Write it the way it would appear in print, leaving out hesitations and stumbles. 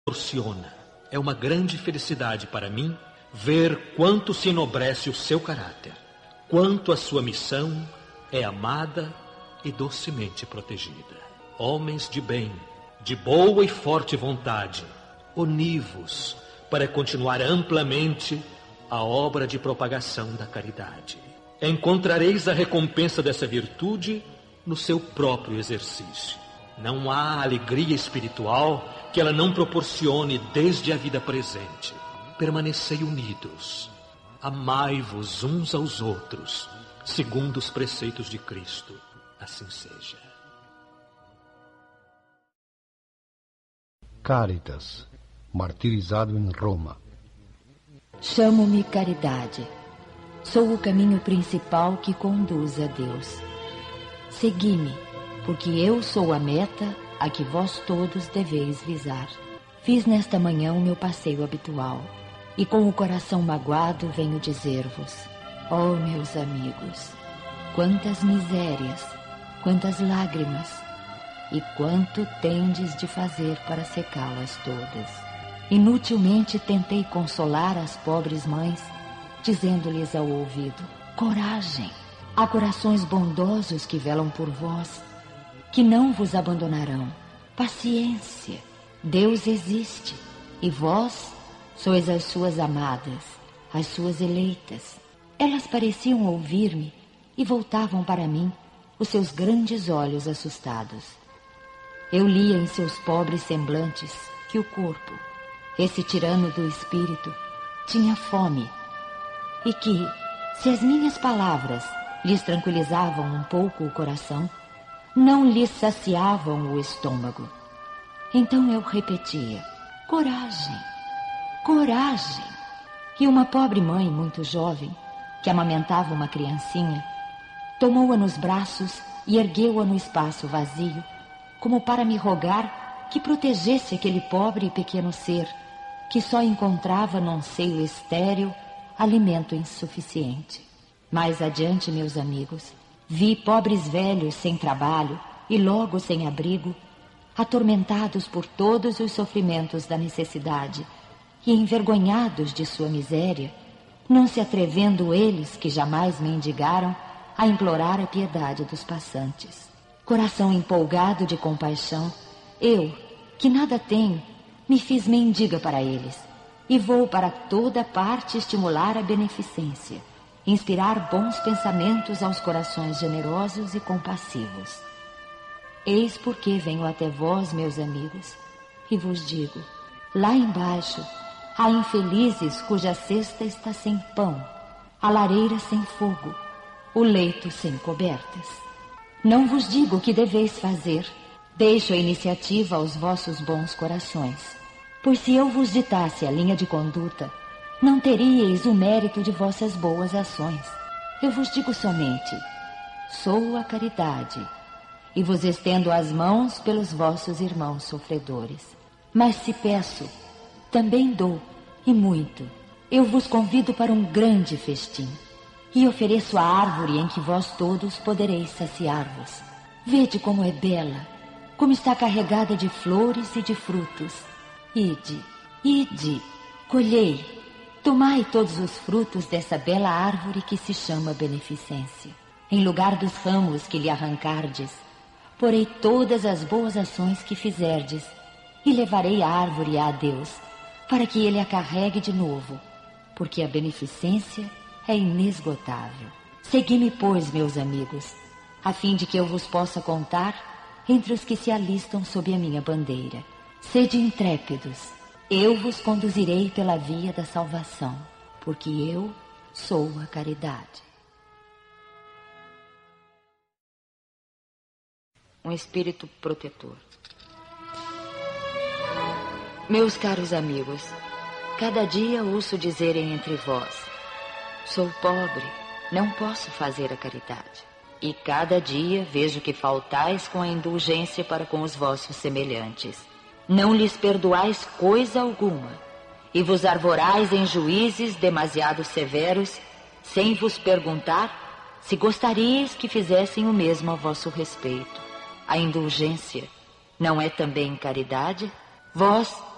proporciona. É uma grande felicidade para mim ver quanto se enobrece o seu caráter, quanto a sua missão é amada e docemente protegida. Homens de bem, de boa e forte vontade, univos para continuar amplamente a obra de propagação da caridade. Encontrareis a recompensa dessa virtude no seu próprio exercício. Não há alegria espiritual que ela não proporcione desde a vida presente. Permanecei unidos, amai-vos uns aos outros, segundo os preceitos de Cristo. Assim seja. Cáritas, martirizado em Roma. Chamo-me Caridade. Sou o caminho principal que conduz a Deus. Segui-me, porque eu sou a meta a que vós todos deveis visar. Fiz nesta manhã o meu passeio habitual, e com o coração magoado venho dizer-vos: ó meus amigos, quantas misérias, quantas lágrimas, e quanto tendes de fazer para secá-las todas. Inutilmente tentei consolar as pobres mães, dizendo-lhes ao ouvido: coragem, há corações bondosos que velam por vós, que não vos abandonarão. Paciência, Deus existe, e vós sois as suas amadas, as suas eleitas. Elas pareciam ouvir-me e voltavam para mim os seus grandes olhos assustados. Eu lia em seus pobres semblantes que o corpo, esse tirano do espírito, tinha fome, e que, se as minhas palavras lhes tranquilizavam um pouco o coração, não lhes saciavam o estômago. Então eu repetia: coragem, coragem. E uma pobre mãe muito jovem, que amamentava uma criancinha, tomou-a nos braços e ergueu-a no espaço vazio, como para me rogar que protegesse aquele pobre e pequeno ser, que só encontrava num seio estéril alimento insuficiente. Mais adiante, meus amigos, vi pobres velhos sem trabalho e logo sem abrigo, atormentados por todos os sofrimentos da necessidade e envergonhados de sua miséria, não se atrevendo eles, que jamais mendigaram, a implorar a piedade dos passantes. Coração empolgado de compaixão, eu, que nada tenho, me fiz mendiga para eles, e vou para toda parte estimular a beneficência, inspirar bons pensamentos aos corações generosos e compassivos. Eis porque venho até vós, meus amigos, e vos digo: lá embaixo há infelizes cuja cesta está sem pão, a lareira sem fogo, o leito sem cobertas. Não vos digo o que deveis fazer, deixo a iniciativa aos vossos bons corações, pois se eu vos ditasse a linha de conduta, não teríeis o mérito de vossas boas ações. Eu vos digo somente: sou a caridade, e vos estendo as mãos pelos vossos irmãos sofredores. Mas se peço, também dou, e muito. Eu vos convido para um grande festim, e ofereço a árvore em que vós todos podereis saciar-vos. Vede como é bela, como está carregada de flores e de frutos. Ide, ide, colhei, tomai todos os frutos dessa bela árvore que se chama beneficência. Em lugar dos ramos que lhe arrancardes, porei todas as boas ações que fizerdes, e levarei a árvore a Deus, para que ele a carregue de novo, porque a beneficência é inesgotável. Segui-me, pois, meus amigos, a fim de que eu vos possa contar entre os que se alistam sob a minha bandeira. Sede intrépidos, eu vos conduzirei pela via da salvação, porque eu sou a caridade. Um espírito protetor. Meus caros amigos, cada dia ouço dizerem entre vós: sou pobre, não posso fazer a caridade. E cada dia vejo que faltais com a indulgência para com os vossos semelhantes. Não lhes perdoais coisa alguma, e vos arvorais em juízes demasiado severos, sem vos perguntar se gostaríeis que fizessem o mesmo a vosso respeito. A indulgência não é também caridade? Vós,